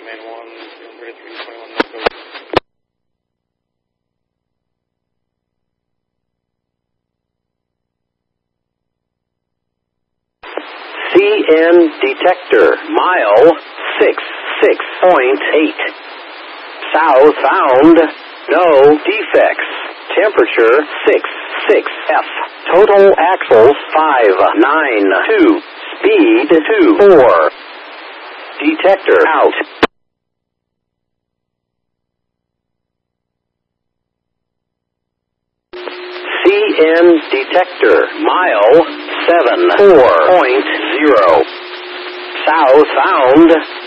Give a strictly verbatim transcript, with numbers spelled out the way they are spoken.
main one, thirty-three twenty-one North Coast. C N detector, mile six six point eight. Southbound, no defects. Temperature six six F. Total axles five nine two. Speed two four. Detector out. C N detector, mile seven four point zero. Southbound,